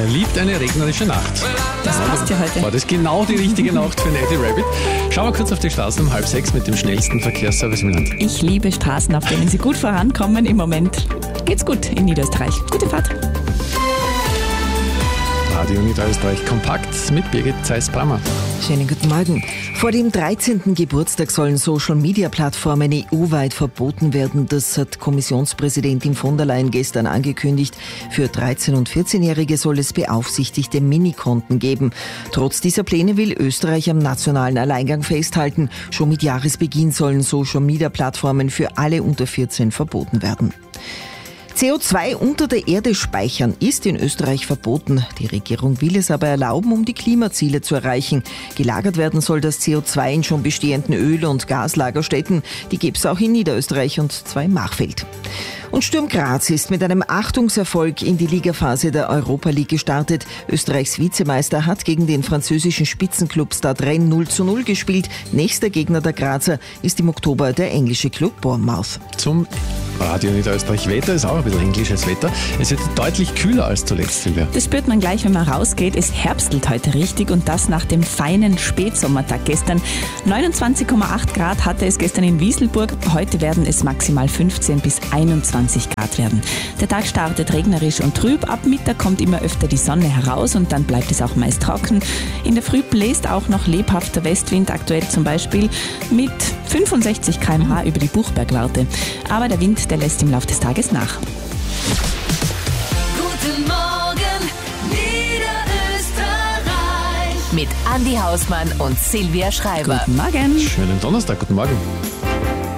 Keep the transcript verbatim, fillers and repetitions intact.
Er liebt eine regnerische Nacht. Das passt ja heute. War das genau die richtige Nacht für Eddie Rabbit? Schauen wir kurz auf die Straßen um halb sechs mit dem schnellsten Verkehrsservice im Land. Ich liebe Straßen, auf denen Sie gut vorankommen. Im Moment geht's gut in Niederösterreich. Gute Fahrt. Radio Niederösterreich kompakt mit Birgit Zeiss-Brammer. Schönen guten Morgen. Vor dem dreizehnten Geburtstag sollen Social-Media-Plattformen E U-weit verboten werden. Das hat Kommissionspräsidentin von der Leyen gestern angekündigt. Für dreizehn- und vierzehnjährige soll es beaufsichtigte Minikonten geben. Trotz dieser Pläne will Österreich am nationalen Alleingang festhalten. Schon mit Jahresbeginn sollen Social-Media-Plattformen für alle unter vierzehn verboten werden. C O zwei unter der Erde speichern ist in Österreich verboten. Die Regierung will es aber erlauben, um die Klimaziele zu erreichen. Gelagert werden soll das C O zwei in schon bestehenden Öl- und Gaslagerstätten. Die gibt es auch in Niederösterreich und zwar in Machfeld. Und Sturm Graz ist mit einem Achtungserfolg in die Ligaphase der Europa League gestartet. Österreichs Vizemeister hat gegen den französischen Spitzenklub Stade Rennes null zu null gespielt. Nächster Gegner der Grazer ist im Oktober der englische Club Bournemouth. Zum Radio Niederösterreich Wetter ist auch ein bisschen englisches Wetter. Es wird deutlich kühler als zuletzt, Silvia. Das spürt man gleich, wenn man rausgeht. Es herbstelt heute richtig und das nach dem feinen Spätsommertag gestern. neunundzwanzig Komma acht Grad hatte es gestern in Wieselburg. Heute werden es maximal fünfzehn bis einundzwanzig Grad werden. Der Tag startet regnerisch und trüb. Ab Mittag kommt immer öfter die Sonne heraus und dann bleibt es auch meist trocken. In der Früh bläst auch noch lebhafter Westwind, aktuell zum Beispiel mit fünfundsechzig Kilometer pro Stunde über die Buchbergwarte. Aber der Wind, der lässt im Laufe des Tages nach. Guten Morgen, Niederösterreich. Mit Andi Hausmann und Silvia Schreiber. Guten Morgen. Schönen Donnerstag, guten Morgen.